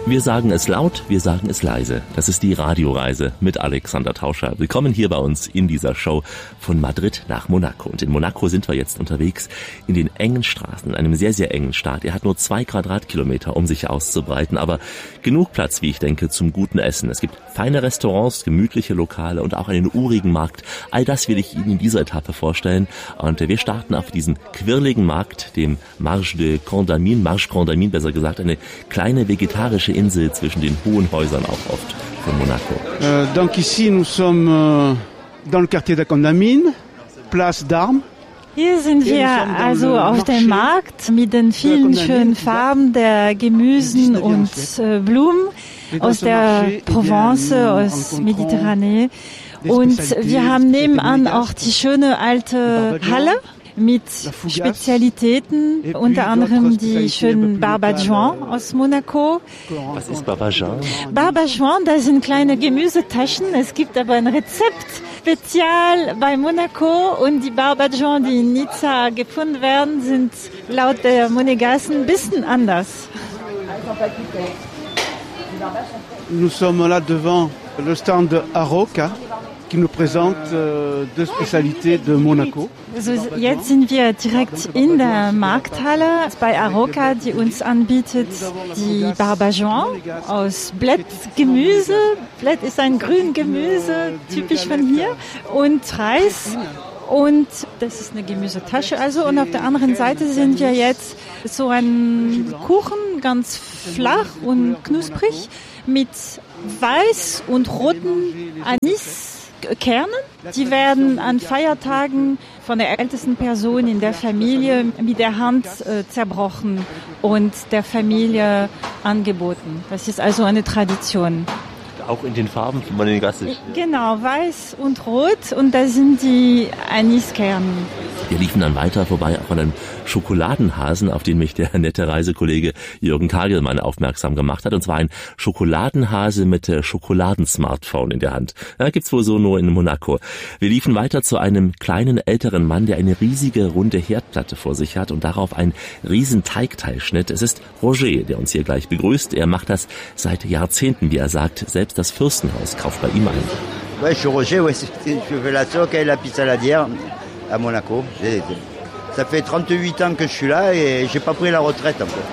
Wir sagen es laut, wir sagen es leise. Das ist die Radioreise mit Alexander Tauscher. Willkommen hier bei uns in dieser Show von Madrid nach Monaco. Und in Monaco sind wir jetzt unterwegs in den engen Straßen, in einem sehr, sehr engen Staat. Er hat nur 2 Quadratkilometer, um sich auszubreiten, aber genug Platz, wie ich denke, zum guten Essen. Es gibt feine Restaurants, gemütliche Lokale und auch einen urigen Markt. All das will ich Ihnen in dieser Etappe vorstellen. Und wir starten auf diesem quirligen Markt, dem Marge Condamine, besser gesagt, eine kleine vegetarische Insel zwischen den hohen Häusern auch oft von Monaco. Donc ici nous sommes dans le quartier de Condamine, Place d'Armes. Hier sind wir also auf dem Markt mit den vielen schönen Farben der Gemüsen und Blumen aus der Provence, aus Mediterranee. Und wir haben nebenan auch die schöne alte Halle mit Spezialitäten, unter anderem die schönen Barbajoan aus Monaco. Was ist Barbajoan? Barbajoan, das sind kleine Gemüsetaschen. Es gibt aber ein Rezept spezial bei Monaco und die Barbajoan, die in Nizza gefunden werden, sind laut der Monégasque ein bisschen anders. Nous sommes là devant le stand Aroca, qui nous présente deux spécialités de Monaco. Also jetzt sind wir direkt in der Markthalle bei Aroca, die uns anbietet die Barbajoan aus Blättgemüse. Blätt ist ein Grüngemüse, typisch von hier, und Reis. Und das ist eine Gemüsetasche also. Und auf der anderen Seite sind wir jetzt so ein Kuchen, ganz flach und knusprig, mit weiß und roten Aniskernen. Die werden an Feiertagen von der ältesten Person in der Familie mit der Hand zerbrochen und der Familie angeboten. Das ist also eine Tradition. Auch in den Farben von Monégasque. Genau, weiß und rot, und da sind die Aniskerne. Wir liefen dann weiter vorbei auf einem Schokoladenhasen, auf den mich der nette Reisekollege Jürgen Kagelmann aufmerksam gemacht hat. Und zwar ein Schokoladenhase mit Schokoladensmartphone in der Hand. Ja, gibt's wohl so nur in Monaco. Wir liefen weiter zu einem kleinen älteren Mann, der eine riesige runde Herdplatte vor sich hat und darauf ein riesen Teigteilschnitt. Es ist Roger, der uns hier gleich begrüßt. Er macht das seit Jahrzehnten, wie er sagt. Selbst das Fürstenhaus kauft bei ihm ein. Ouais, je suis Roger, ouais, je fais la soca et la pizza saladière à Monaco. Ça fait 38 ans que je suis là et j'ai pas pris la retraite encore.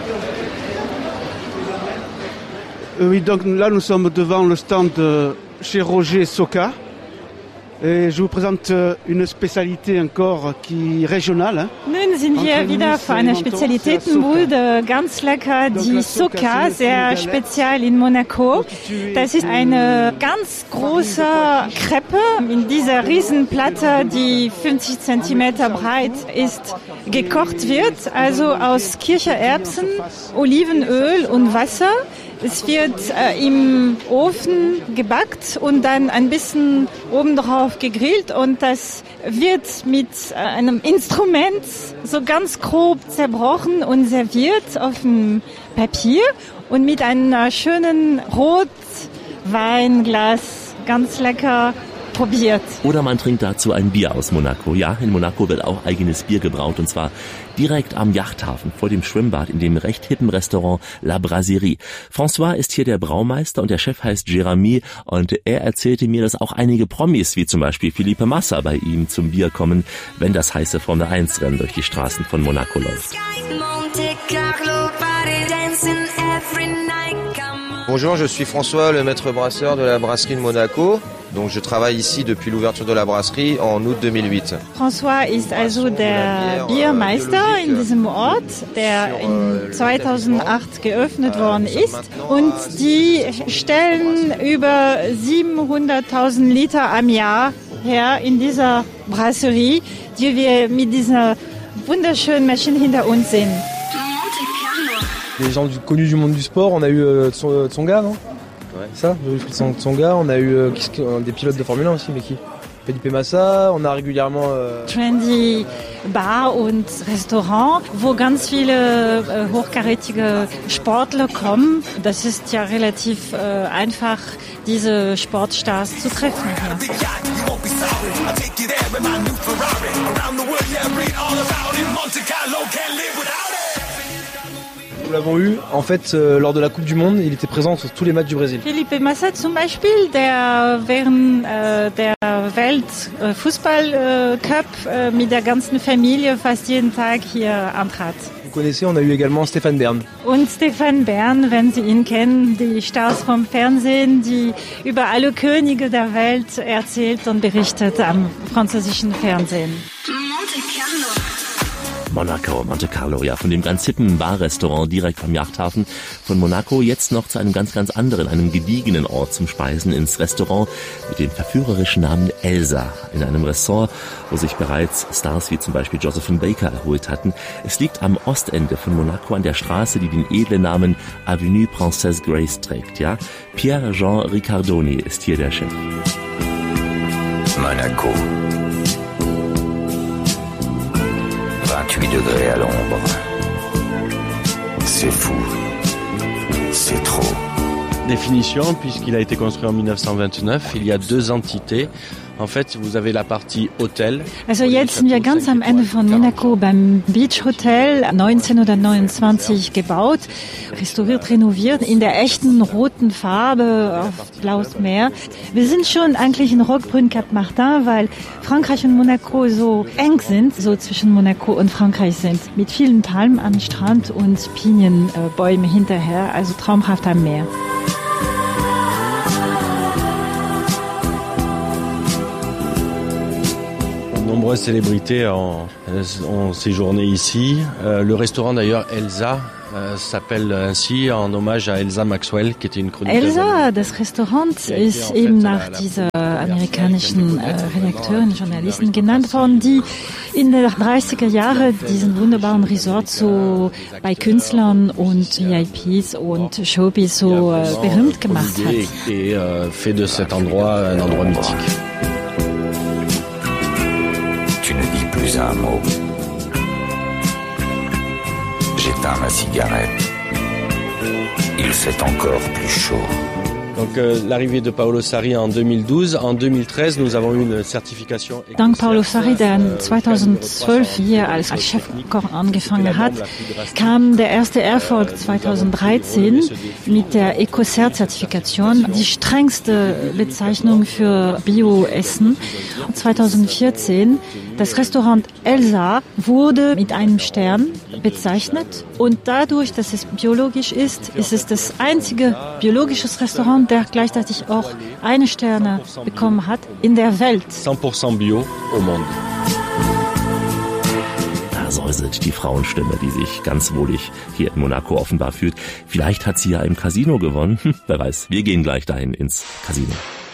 Oui, donc là nous sommes devant le stand chez Roger Soca. Et je vous présente une spécialité encore qui régionale. Nun sind wir wieder vor einer Spezialitätenbude, ganz lecker, die Soca, sehr spezial in Monaco. Das ist eine ganz große Crepe in dieser Riesenplatte, die 50 Zentimeter breit ist, gekocht wird, also aus Kichererbsen, Olivenöl und Wasser. Es wird im Ofen gebackt und dann ein bisschen obendrauf gegrillt, und das wird mit einem Instrument so ganz grob zerbrochen und serviert auf dem Papier und mit einem schönen Rotweinglas, ganz lecker, probiert. Oder man trinkt dazu ein Bier aus Monaco. Ja, in Monaco wird auch eigenes Bier gebraut, und zwar direkt am Yachthafen vor dem Schwimmbad in dem recht hippen Restaurant La Brasserie. François ist hier der Braumeister und der Chef heißt Jérémy, und er erzählte mir, dass auch einige Promis wie zum Beispiel Felipe Massa bei ihm zum Bier kommen, wenn das heiße Formel-1-Rennen durch die Straßen von Monaco läuft. Bonjour, je suis François, le maître brasseur de la brasserie de Monaco. Donc je travaille ici depuis l'ouverture de la brasserie en août 2008. François ist also der Biermeister in diesem Ort, der in 2008 geöffnet worden ist. Und die stellen über 700.000 Liter am Jahr her in dieser Brasserie, die wir mit dieser wunderschönen Maschine hinter uns sehen. Des gens connus du monde du sport, on a eu Tsonga, non? Ouais. Ça, Tsonga, on a eu des pilotes de Formule 1 aussi, mais qui? Felipe Massa, on a régulièrement... Trendy Bar und Restaurant, wo ganz viele hochkarätige Sportler kommen. Das ist ja relativ einfach, diese Sportstars zu treffen hier. Nous l'avons eu, en fait, lors de la Coupe du Monde, il était présent sur tous les matchs du Brésil. Felipe Massa zum Beispiel, der während der Weltfußball-Cup mit der ganzen Familie fast jeden Tag hier antrat. Vous connaissez, on a eu également Stéphane Bern. Und Stéphane Bern, wenn Sie ihn kennen, die Stars vom Fernsehen, die über alle Könige der Welt erzählt und berichtet am französischen Fernsehen. Monte Carlo, ja, von dem ganz hippen Barrestaurant direkt am Yachthafen von Monaco jetzt noch zu einem ganz anderen, einem gediegenen Ort zum Speisen, ins Restaurant mit dem verführerischen Namen Elsa, in einem Ressort, wo sich bereits Stars wie zum Beispiel Josephine Baker erholt hatten. Es liegt am Ostende von Monaco an der Straße, die den edlen Namen Avenue Princesse Grace trägt, ja. Pierre-Jean Ricardoni ist hier der Chef. Monaco. 28 degrés à l'ombre. C'est fou. C'est trop. Définition, puisqu'il a été construit en 1929, il y a 2 entités. En fait, vous avez la partie Hotel. Also jetzt sind wir ganz am Ende von Monaco beim Beach Hotel, 1929 gebaut, restauriert, renoviert, in der echten roten Farbe auf blaues Meer. Wir sind schon eigentlich in Roquebrune Cap Martin, weil Frankreich und Monaco so eng sind, so zwischen Monaco und Frankreich sind, mit vielen Palmen am Strand und Pinienbäume hinterher, also traumhaft am Meer. Nombreuses célébrités ont séjourné ici. Le restaurant d'ailleurs Elsa s'appelle ainsi en hommage à Elsa Maxwell, qui était une chroniqueuse. Elsa, das Restaurant, ist eben nach dieser amerikanischen Redakteurin, Journalistin genannt worden, die in den 30er Jahren diesen wunderbaren Resort so bei Künstlern und VIPs und Showbiz so berühmt gemacht hat. Et fait de cet endroit un endroit mythique. Tu ne dis plus un mot. J'éteins ma cigarette. Il fait encore plus chaud. Donc l'arrivée de Paolo Sarri en 2012, en 2013 nous avons eu une Certification. Dank Paolo Sarri, der 2012 hier als Chefkoch angefangen hat, kam der erste Erfolg 2013 mit der Ecocert-Zertifikation, die strengste Bezeichnung für Bioessen. 2014 das Restaurant Elsa wurde mit einem Stern bezeichnet und dadurch, dass es biologisch ist es das einzige biologische Restaurant, der gleichzeitig auch eine Sterne bekommen hat in der Welt. 100% bio au monde. Da säuselt die Frauenstimme, die sich ganz wohlig hier in Monaco offenbar fühlt. Vielleicht hat sie ja im Casino gewonnen. Wer weiß, wir gehen gleich dahin ins Casino.